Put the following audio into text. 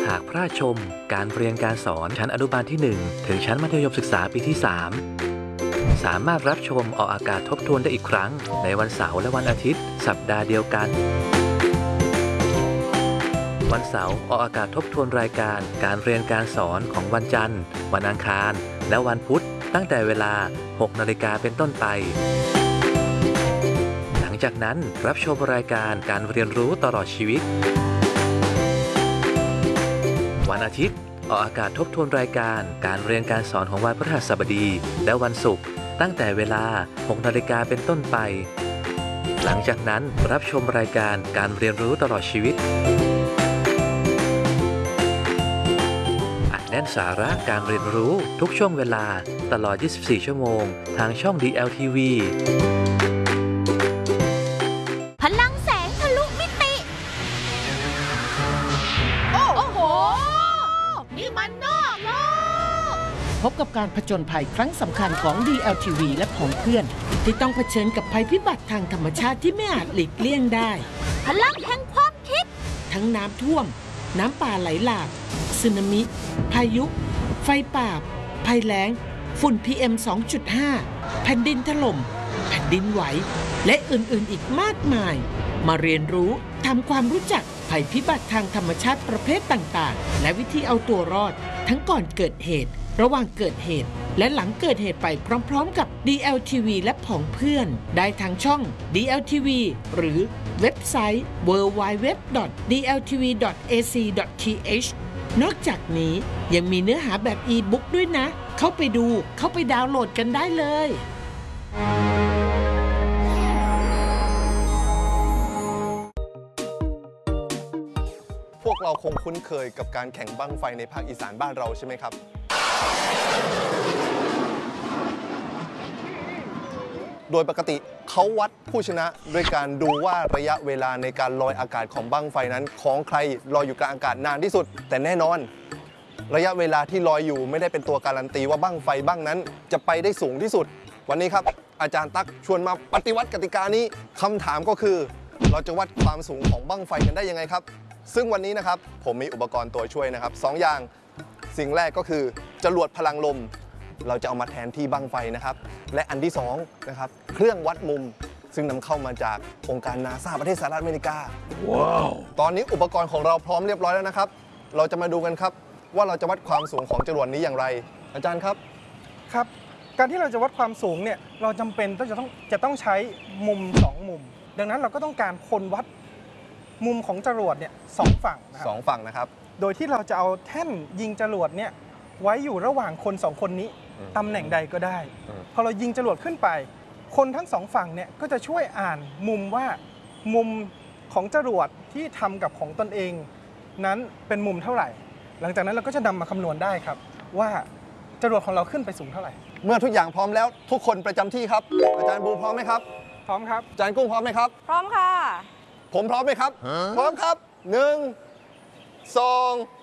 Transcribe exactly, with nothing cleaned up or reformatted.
หากพลาดชมการเรียนการสอนชั้นอนุบาลที่หนึ่งถึงชั้นมัธยมศึกษาปีที่สามสามารถรับชมออกอากาศทบทวนได้อีกครั้งในวันเสาร์และวันอาทิตย์สัปดาห์เดียวกันวันเสาร์ออกอากาศทบทวนรายการการเรียนการสอนของวันจันทร์วันอังคารและวันพุธตั้งแต่เวลา หกนาฬิกาเป็นต้นไปหลังจากนั้นรับชมรายการการเรียนรู้ตลอดชีวิตวันอาทิตย์ออกอากาศทบทวนรายการการเรียนการสอนของวันพฤหัสบดีและวันศุกร์ตั้งแต่เวลา หกนาฬิกาเป็นต้นไปหลังจากนั้นรับชมรายการการเรียนรู้ตลอดชีวิตอัดแน่นสาระการเรียนรู้ทุกช่วงเวลาตลอด ยี่สิบสี่ ชั่วโมงทางช่อง ดี แอล ที วีพลังแสงทะลุมิติโอ้โหนี่มันนอกโลกพบกับการผจญภัยครั้งสำคัญของ ดี แอล ที วี และผองเพื่อนที่ต้องเผชิญกับภัยพิบัติทางธรรมชาติที่ไม่อาจหลีกเลี่ยงได้พลังแห่งความคิดทั้งน้ำท่วมน้ำป่าไหลหลากสึนามิพายุไฟป่าภัยแล้งฝุ่น พี เอ็ม สองจุดห้า แผ่นดินถล่มแผ่นดินไหวและอื่นๆอีกมากมายมาเรียนรู้ทำความรู้จักภัยพิบัติทางธรรมชาติประเภทต่างๆและวิธีเอาตัวรอดทั้งก่อนเกิดเหตุระหว่างเกิดเหตุและหลังเกิดเหตุไปพร้อมๆกับ ดี แอล ที วี และผองเพื่อนได้ทางช่อง ดี แอล ที วี หรือเว็บไซต์ ดับเบิลยู ดับเบิลยู ดับเบิลยู ดอท ดี แอล ที วี ดอท เอ ซี ดอท ที เอช นอกจากนี้ยังมีเนื้อหาแบบอีบุ๊กด้วยนะเข้าไปดูเข้าไปดาวน์โหลดกันได้เลยพวกเราคงคุ้นเคยกับการแข่งบั้งไฟในภาคอีสานบ้านเราใช่ไหมครับโดยปกติเขาวัดผู้ชนะด้วยการดูว่าระยะเวลาในการลอยอากาศของบั้งไฟนั้นของใครลอยอยู่กลางอากาศนานที่สุดแต่แน่นอนระยะเวลาที่ลอยอยู่ไม่ได้เป็นตัวการันตีว่าบั้งไฟบั้งนั้นจะไปได้สูงที่สุดวันนี้ครับอาจารย์ตั๊กชวนมาปฏิวัติกติกานี้คำถามก็คือเราจะวัดความสูงของบั้งไฟกันได้ยังไงครับซึ่งวันนี้นะครับผมมีอุปกรณ์ตัวช่วยนะครับสองอย่างสิ่งแรกก็คือจรวดพลังลมเราจะเอามาแทนที่บั้งไฟนะครับและอันที่สองนะครับเครื่องวัดมุมซึ่งนำเข้ามาจากองค์การนาซาประเทศสหรัฐอเมริกาว้าวตอนนี้อุปกรณ์ของเราพร้อมเรียบร้อยแล้วนะครับเราจะมาดูกันครับว่าเราจะวัดความสูงของจรวดนี้อย่างไรอาจารย์ครับครับการที่เราจะวัดความสูงเนี่ยเราจำเป็นต้องจะต้องจะต้องใช้มุมสองมุมดังนั้นเราก็ต้องการคนวัดมุมของจรวดเนี่ยสองฝั่งนะครับสองฝั่งนะครับโดยที่เราจะเอาแท่นยิงจรวดเนี่ยไว้อยู่ระหว่างคนสองคนนี้ตำแหน่งใดก็ได้พอเรายิงจรวดขึ้นไปคนทั้งสองฝั่งเนี่ยก็จะช่วยอ่านมุมว่ามุมของจรวดที่ทำกับของตนเองนั้นเป็นมุมเท่าไหร่หลังจากนั้นเราก็จะนำมาคำนวณได้ครับว่าจรวดของเราขึ้นไปสูงเท่าไหร่เมื่อทุกอย่างพร้อมแล้วทุกคนประจำที่ครับอาจารย์บูพร้อมไหมครับพร้อมครับอาจารย์กุ้งพร้อมไหมครับพร้อมค่ะผมพร้อมไหมครับพร้อมครับหนึ่งสอง